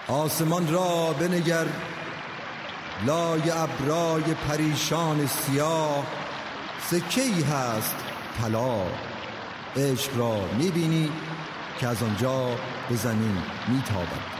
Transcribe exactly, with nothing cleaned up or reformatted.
آسمان را بنگر، لای ابرای پریشان سیاه، سکه‌ای هست طلا. عشق را می‌بینی که از آنجا به زمین می‌تابد.